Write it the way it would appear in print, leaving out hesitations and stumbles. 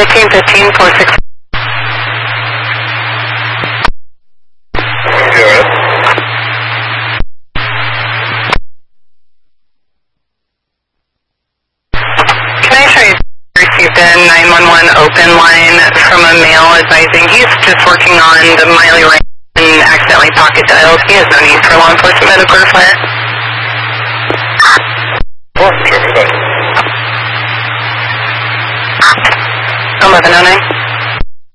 1515, 46. Good. Can I show you? Received a 911 open line from a male advising he's just working on the Miley Lane and accidentally pocket dialed. He has no need for law enforcement medical referral. Oh, check it out. 1109.